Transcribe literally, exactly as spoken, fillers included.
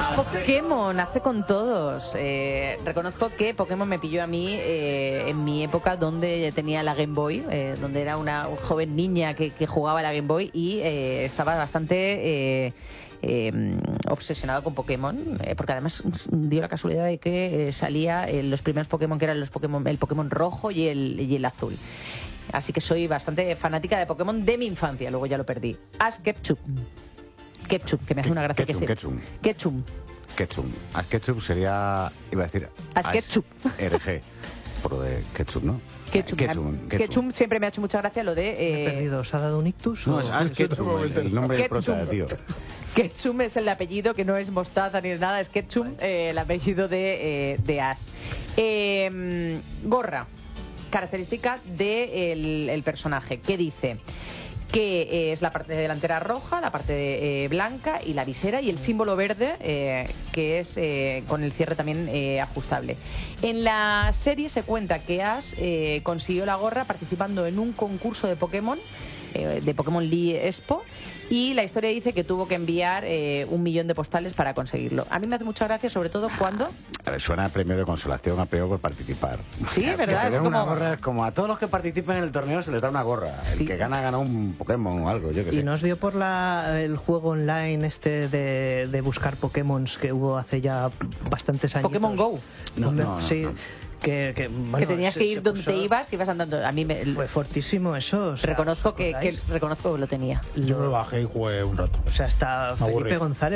Es Pokémon, hace con todos. Eh, reconozco que Pokémon me pilló a mí eh, en mi época donde tenía la Game Boy, eh, donde era una joven niña que, que jugaba a la Game Boy y eh, estaba bastante... Eh, Eh, obsesionado con Pokémon, eh, porque además dio la casualidad de que eh, salía eh, los primeros Pokémon, que eran los Pokémon, el Pokémon rojo y el, y el azul. Así que soy bastante fanática de Pokémon de mi infancia, luego ya lo perdí. Ash Ketchum. Ketchup, que me hace una gracia. Ketchum, que Ketchum. Ketchum. Ketchum. Ash Ketchum sería, iba a decir... Ash Ketchum. R G. Por lo de Ketchum, ¿no? Ketchum, Ketchum, Ketchum. Ketchum siempre me ha hecho mucha gracia lo de... Eh... Me he perdido. ¿Os ha dado un ictus? No, o... es Ash Ketchum, el, el nombre del prota, tío. Ketchum es el apellido, que no es mostaza ni es nada, es Ketchum, eh, el apellido de, eh, de Ash. Eh, gorra, característica del de el personaje, que dice que eh, es la parte delantera roja, la parte eh, blanca y la visera y el símbolo verde, eh, que es eh, con el cierre también eh, ajustable. En la serie se cuenta que Ash eh, consiguió la gorra participando en un concurso de Pokémon, eh, de Pokémon Lee Expo, y la historia dice que tuvo que enviar eh, un millón de postales para conseguirlo. A mí me hace mucha gracia, sobre todo cuando... A ver, suena a premio de consolación, a peor por participar. Sí, o sea, ¿verdad? Que te Es den una como... gorra, como a todos los que participen en el torneo se les da una gorra. Sí. El que gana, gana un Pokémon o algo, yo qué sé. ¿Y nos dio por la, el juego online este de, de buscar Pokémon que hubo hace ya bastantes años? Pokémon Go. No, no, no, sí. no. Que, que, bueno, que tenías se, que ir se donde puso... ibas y ibas andando. A mí me... Fue fortísimo eso. O sea, reconozco que, que ¿recordáis? reconozco que lo tenía. Yo me bajé y jugué un rato. O sea, hasta Me Felipe aburrí. González